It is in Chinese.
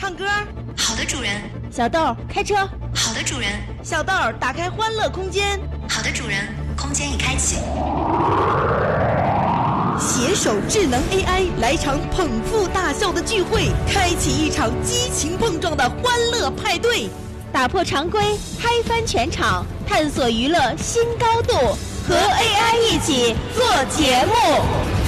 唱歌。 好的，主人。 小豆开车。 好的，主人。 小豆打开欢乐空间。 好的，主人。空间已开启。 携手智能 AI 来场捧腹大笑的聚会，开启一场激情碰撞的欢乐派对， 打破常规，嗨翻全场，探索娱乐新高度，和 AI 一起做节目。